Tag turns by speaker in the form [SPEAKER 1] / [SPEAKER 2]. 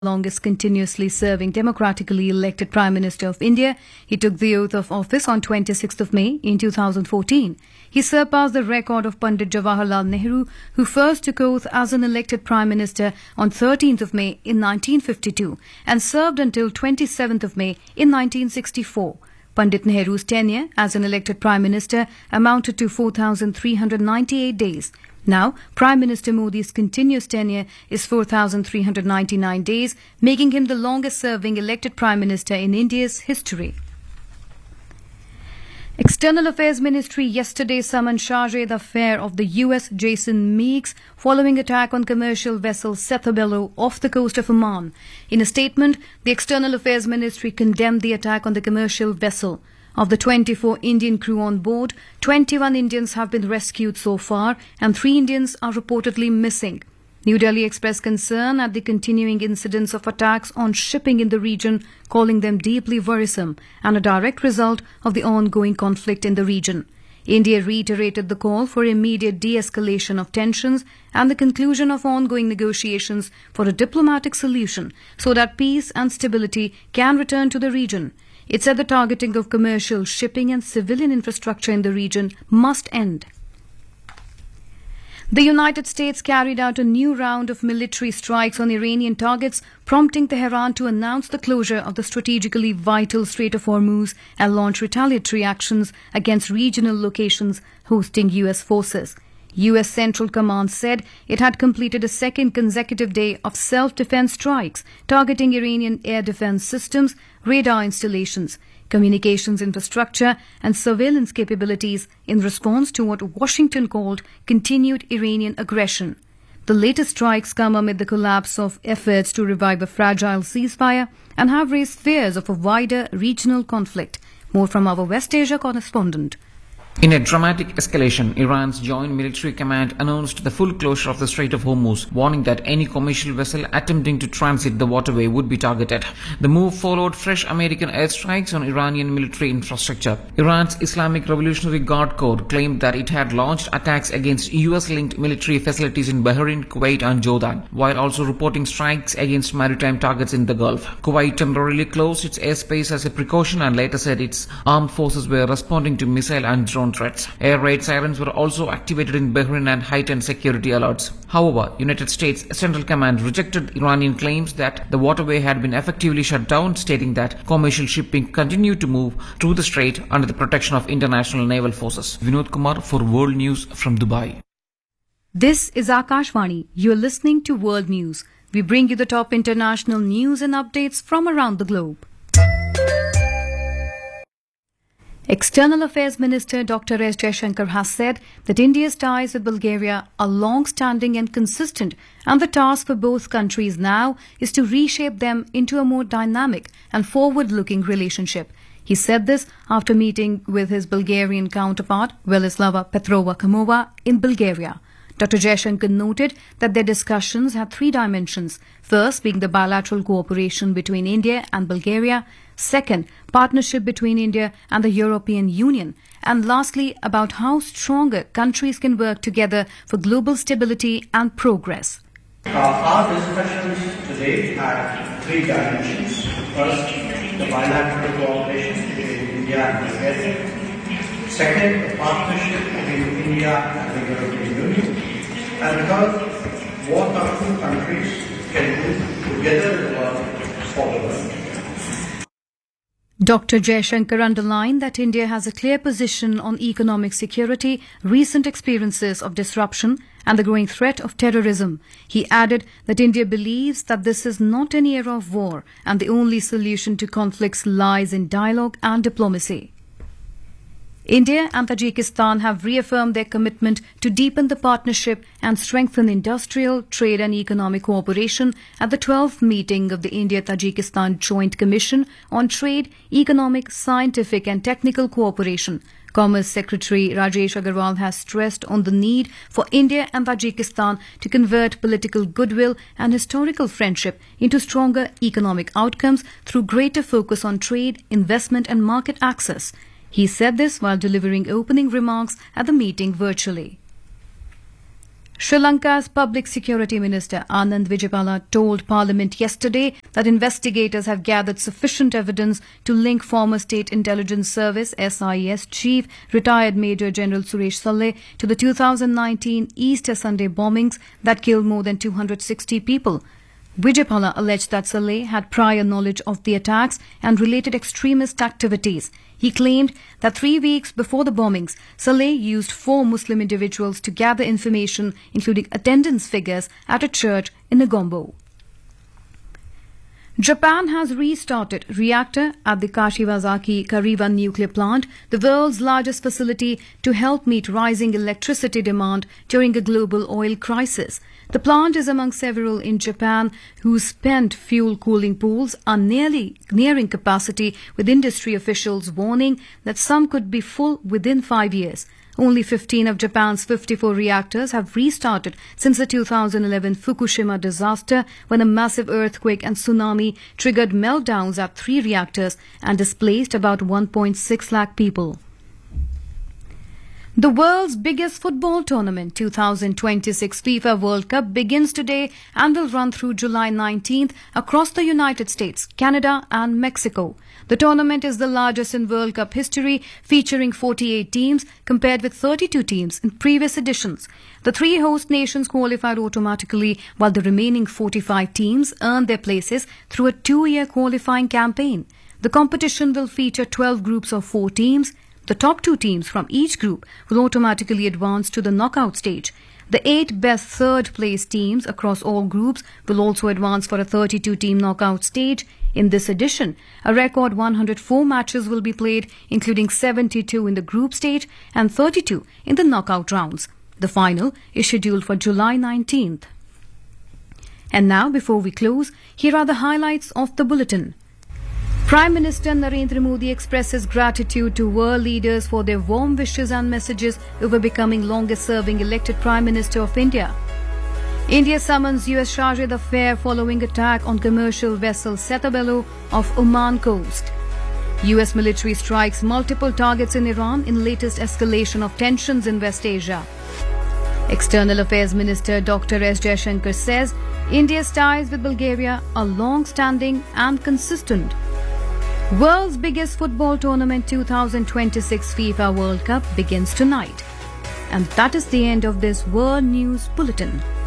[SPEAKER 1] longest continuously serving democratically elected Prime Minister of India. He took the oath of office on 26th of May in 2014. He surpassed the record of Pandit Jawaharlal Nehru, who first took oath as an elected Prime Minister on 13th of May in 1952 and served until 27th of May in 1964. Pandit Nehru's tenure as an elected Prime Minister amounted to 4,398 days. Now, Prime Minister Modi's continuous tenure is 4,399 days, making him the longest-serving elected Prime Minister in India's history. External Affairs Ministry yesterday summoned Chargé d'Affaires of the US, Jason Meeks, following attack on commercial vessel Setabelo off the coast of Oman. In a statement, the External Affairs Ministry condemned the attack on the commercial vessel. Of the 24 Indian crew on board, 21 Indians have been rescued so far and 3 Indians are reportedly missing. New Delhi expressed concern at the continuing incidents of attacks on shipping in the region, calling them deeply worrisome and a direct result of the ongoing conflict in the region. India reiterated the call for immediate de-escalation of tensions and the conclusion of ongoing negotiations for a diplomatic solution so that peace and stability can return to the region. It said the targeting of commercial shipping and civilian infrastructure in the region must end. The United States carried out a new round of military strikes on Iranian targets, prompting Tehran to announce the closure of the strategically vital Strait of Hormuz and launch retaliatory actions against regional locations hosting U.S. forces. U.S. Central Command said it had completed a second consecutive day of self-defense strikes targeting Iranian air defense systems, radar installations, communications infrastructure and surveillance capabilities in response to what Washington called continued Iranian aggression. The latest strikes come amid the collapse of efforts to revive a fragile ceasefire and have raised fears of a wider regional conflict. More from our West Asia correspondent.
[SPEAKER 2] In a dramatic escalation, Iran's Joint Military Command announced the full closure of the Strait of Hormuz, warning that any commercial vessel attempting to transit the waterway would be targeted. The move followed fresh American airstrikes on Iranian military infrastructure. Iran's Islamic Revolutionary Guard Corps claimed that it had launched attacks against US-linked military facilities in Bahrain, Kuwait and Jordan, while also reporting strikes against maritime targets in the Gulf. Kuwait temporarily closed its airspace as a precaution and later said its armed forces were responding to missile and drone threats. Air raid sirens were also activated in Bahrain and heightened security alerts. However, United States Central Command rejected Iranian claims that the waterway had been effectively shut down, stating that commercial shipping continued to move through the strait under the protection of international naval forces. Vinod Kumar for World News from Dubai.
[SPEAKER 1] This is Akashvani. You are listening to World News. We bring you the top international news and updates from around the globe. External Affairs Minister Dr. S. Jaishankar has said that India's ties with Bulgaria are long-standing and consistent, and the task for both countries now is to reshape them into a more dynamic and forward-looking relationship. He said this after meeting with his Bulgarian counterpart, Velislava Petrova-Kamova, in Bulgaria. Dr. Jaishankar noted that their discussions had 3 dimensions. First, being the bilateral cooperation between India and Bulgaria. Second, partnership between India and the European Union. And lastly, about how stronger countries can work together for global stability and progress.
[SPEAKER 3] Our discussions today have 3 dimensions. First, the bilateral cooperation between India and Bulgaria. Second, the partnership between India and the European Union. And third, what our 2 countries can do together in the world for the world.
[SPEAKER 1] Dr. Jaishankar underlined that India has a clear position on economic security, recent experiences of disruption, and the growing threat of terrorism. He added that India believes that this is not an era of war, and the only solution to conflicts lies in dialogue and diplomacy. India and Tajikistan have reaffirmed their commitment to deepen the partnership and strengthen industrial, trade and economic cooperation at the 12th meeting of the India-Tajikistan Joint Commission on Trade, Economic, Scientific and Technical Cooperation. Commerce Secretary Rajesh Agarwal has stressed on the need for India and Tajikistan to convert political goodwill and historical friendship into stronger economic outcomes through greater focus on trade, investment and market access. He said this while delivering opening remarks at the meeting virtually. Sri Lanka's Public Security Minister Anand Vijaypala told Parliament yesterday that investigators have gathered sufficient evidence to link former State Intelligence Service SIS Chief retired Major General Suresh Saleh to the 2019 Easter Sunday bombings that killed more than 260 people. Vijaypala alleged that Saleh had prior knowledge of the attacks and related extremist activities. He claimed that 3 weeks before the bombings, Saleh used 4 Muslim individuals to gather information, including attendance figures at a church in Negombo. Japan has restarted reactor at the Kashiwazaki Kariwa nuclear plant, the world's largest facility, to help meet rising electricity demand during a global oil crisis. The plant is among several in Japan whose spent fuel cooling pools are nearing capacity, with industry officials warning that some could be full within 5 years. Only 15 of Japan's 54 reactors have restarted since the 2011 Fukushima disaster, when a massive earthquake and tsunami triggered meltdowns at 3 reactors and displaced about 1.6 lakh people. The world's biggest football tournament, 2026 FIFA World Cup, begins today and will run through July 19th across the United States, Canada and Mexico. The tournament is the largest in World Cup history, featuring 48 teams compared with 32 teams in previous editions. The 3 host nations qualified automatically, while the remaining 45 teams earned their places through a 2-year qualifying campaign. The competition will feature 12 groups of 4 teams. The top 2 teams from each group will automatically advance to the knockout stage. The 8 best third-place teams across all groups will also advance for a 32-team knockout stage. In this edition, a record 104 matches will be played, including 72 in the group stage and 32 in the knockout rounds. The final is scheduled for July 19th. And now, before we close, here are the highlights of the bulletin. Prime Minister Narendra Modi expresses gratitude to world leaders for their warm wishes and messages over becoming longest-serving elected Prime Minister of India. India summons US Charge d'Affaires following attack on commercial vessel Setabelo off Oman coast. US military strikes multiple targets in Iran in latest escalation of tensions in West Asia. External Affairs Minister Dr. S. Jaishankar says India's ties with Bulgaria are long-standing and consistent. World's biggest football tournament, 2026 FIFA World Cup, begins tonight. And that is the end of this World News Bulletin.